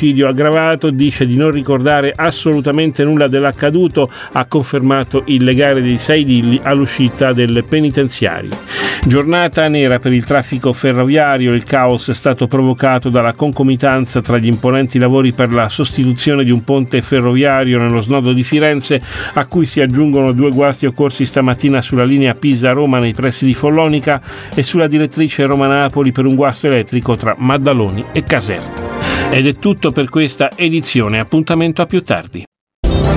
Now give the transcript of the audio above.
omicidio aggravato, dice di non ricordare assolutamente nulla dell'accaduto, ha confermato il legale dei Saidilli all'uscita del penitenziario. Giornata nera per il traffico ferroviario, il caos è stato provocato dalla concomitanza tra gli imponenti lavori per la sostituzione di un ponte ferroviario nello snodo di Firenze, a cui si aggiungono 2 guasti occorsi stamattina sulla linea Pisa-Roma nei pressi di Follonica e sulla direttrice Roma-Napoli per un guasto elettrico tra Maddaloni e Caserta. Ed è tutto per questa edizione, appuntamento a più tardi.